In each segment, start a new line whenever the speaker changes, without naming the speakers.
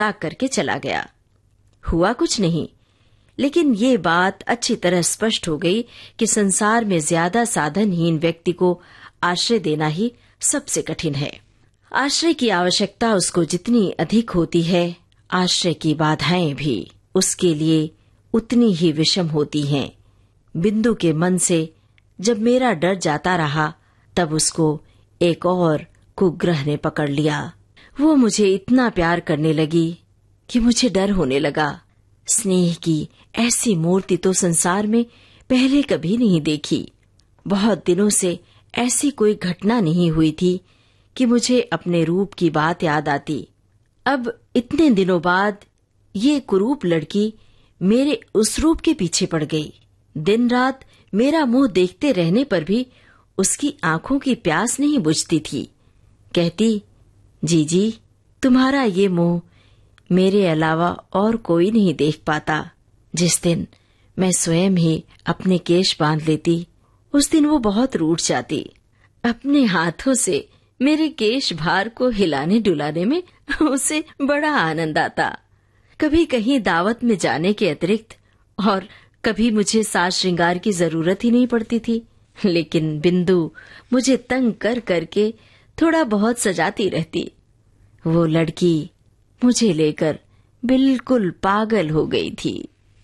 ताक करके चला गया। हुआ कुछ नहीं, लेकिन ये बात अच्छी तरह स्पष्ट हो गई कि संसार में ज्यादा साधनहीन व्यक्ति को आश्रय देना ही सबसे कठिन है। आश्रय की आवश्यकता उसको जितनी अधिक होती है, आश्रय की बाधाएं भी उसके लिए उतनी ही विषम होती हैं। बिंदु के मन से जब मेरा डर जाता रहा, तब उसको एक और कुग्रह ने पकड़ लिया। वो मुझे इतना प्यार करने लगी कि मुझे डर होने लगा। स्नेह की ऐसी मूर्ति तो संसार में पहले कभी नहीं देखी। बहुत दिनों से ऐसी कोई घटना नहीं हुई थी कि मुझे अपने रूप की बात याद आती। अब इतने दिनों बाद ये कुरूप लड़की मेरे उस रूप के पीछे पड़ गई। दिन रात मेरा मुंह देखते रहने पर भी उसकी आंखों की प्यास नहीं बुझती थी। कहती, जीजी, तुम्हारा ये मुंह मेरे अलावा और कोई नहीं देख पाता। जिस दिन मैं स्वयं ही अपने केश बांध लेती, उस दिन वो बहुत रूठ जाती। अपने हाथों से मेरे केश भार को हिलाने डुलाने में उसे बड़ा आनंद आता। कभी कहीं दावत में जाने के अतिरिक्त और कभी मुझे साज श्रृंगार की जरूरत ही नहीं पड़ती थी, लेकिन बिंदु मुझे तंग कर करके थोड़ा बहुत सजाती रहती। वो लड़की मुझे लेकर बिल्कुल पागल हो गई थी।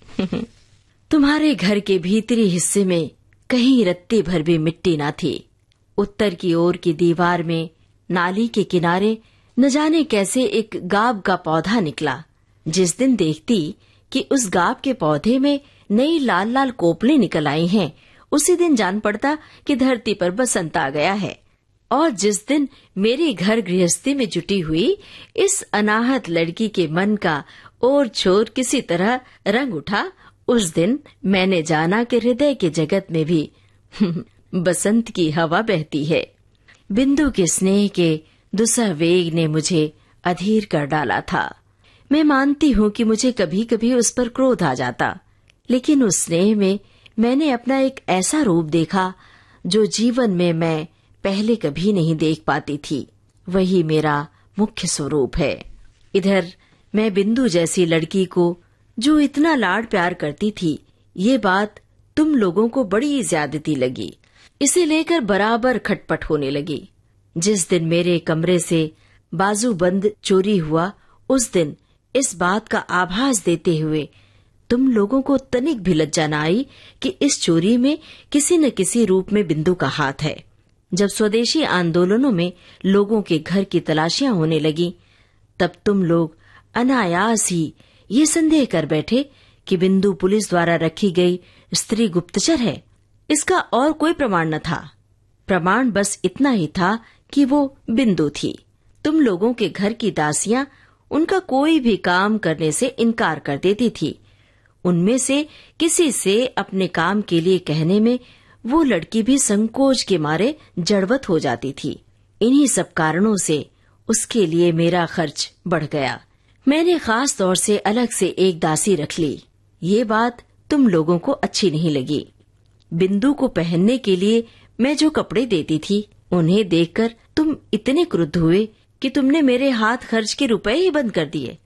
तुम्हारे घर के भीतरी हिस्से में कहीं रत्ती भर भी मिट्टी न थी। उत्तर की ओर की दीवार में नाली के किनारे न जाने कैसे एक गाब का पौधा निकला। जिस दिन देखती कि उस गाब के पौधे में नई लाल लाल कोपलें निकल आई हैं, उसी दिन जान पड़ता कि धरती पर बसंत आ गया है। और जिस दिन मेरी घर गृहस्थी में जुटी हुई इस अनाहत लड़की के मन का और छोर किसी तरह रंग उठा, उस दिन मैंने जाना कि हृदय के जगत में भी बसंत की हवा बहती है। बिंदु के स्नेह के दुसह वेग ने मुझे अधीर कर डाला था। मैं मानती हूँ कि मुझे कभी कभी उस पर क्रोध आ जाता, लेकिन उस स्नेह में मैंने अपना एक ऐसा रूप देखा जो जीवन में मैं पहले कभी नहीं देख पाती थी। वही मेरा मुख्य स्वरूप है। इधर मैं बिंदु जैसी लड़की को जो इतना लाड प्यार करती थी, ये बात तुम लोगों को बड़ी ज्यादती लगी। इसे लेकर बराबर खटपट होने लगी। जिस दिन मेरे कमरे से बाजूबंद चोरी हुआ, उस दिन इस बात का आभास देते हुए तुम लोगों को तनिक भी लज्जा न आई कि इस चोरी में किसी न किसी रूप में बिंदु का हाथ है। जब स्वदेशी आंदोलनों में लोगों के घर की तलाशियां होने लगी, तब तुम लोग अनायास ही ये संदेह कर बैठे कि बिंदु पुलिस द्वारा रखी गई स्त्री गुप्तचर है। इसका और कोई प्रमाण न था। प्रमाण बस इतना ही था कि वो बिंदु थी। तुम लोगों के घर की दासियां उनका कोई भी काम करने से इनकार कर देती थी। उनमें से किसी से अपने काम के लिए कहने में वो लड़की भी संकोच के मारे जड़वत हो जाती थी। इन्हीं सब कारणों से उसके लिए मेरा खर्च बढ़ गया। मैंने खास तौर से अलग से एक दासी रख ली। ये बात तुम लोगों को अच्छी नहीं लगी। बिंदु को पहनने के लिए मैं जो कपड़े देती थी, उन्हें देखकर तुम इतने क्रुद्ध हुए कि तुमने मेरे हाथ खर्च के रुपए ही बंद कर दिए।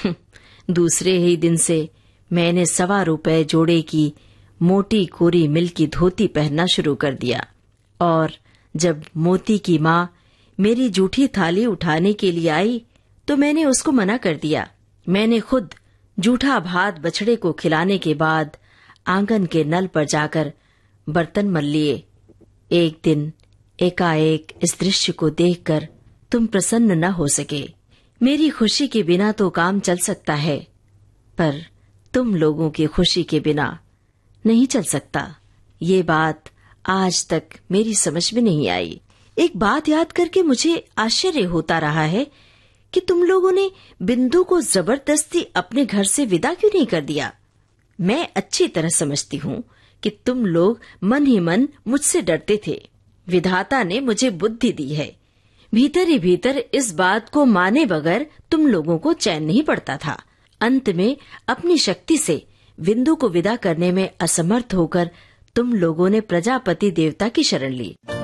दूसरे ही दिन से मैंने 1.25 रुपए जोड़े की मोटी कोरी मिल की धोती पहनना शुरू कर दिया। और जब मोती की माँ मेरी जूठी थाली उठाने के लिए आई, तो मैंने उसको मना कर दिया। मैंने खुद जूठा भात बछड़े को खिलाने के बाद आंगन के नल पर जाकर बर्तन मल लिए। एक दिन एकाएक इस दृश्य को देखकर तुम प्रसन्न न हो सके। मेरी खुशी के बिना तो काम चल सकता है, पर तुम लोगों की खुशी के बिना नहीं चल सकता। ये बात आज तक मेरी समझ में नहीं आई। एक बात याद करके मुझे आश्चर्य होता रहा है कि तुम लोगों ने बिंदु को जबरदस्ती अपने घर से विदा क्यों नहीं कर दिया। मैं अच्छी तरह समझती हूँ कि तुम लोग मन ही मन मुझसे डरते थे। विधाता ने मुझे बुद्धि दी है। भीतर ही भीतर इस बात को माने बगैर तुम लोगों को चैन नहीं पड़ता था। अंत में अपनी शक्ति से बिंदु को विदा करने में असमर्थ होकर तुम लोगों ने प्रजापति देवता की शरण ली।